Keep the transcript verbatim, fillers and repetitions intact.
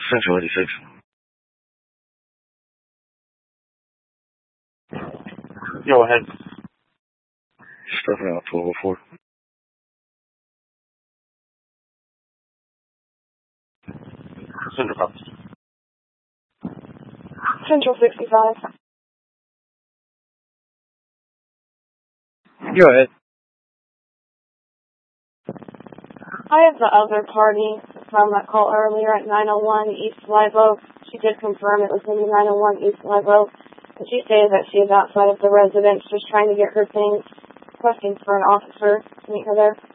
Central eighty-six. Go ahead. Stepping out twelve oh four. Central Cops. Central sixty-five. Go ahead. I have the other party from that call earlier at nine oh one East Live Oak. She did confirm it was in the nine oh one East Live Oak. And she stated that she is outside of the residence just trying to get her things, requesting for an officer to meet her there.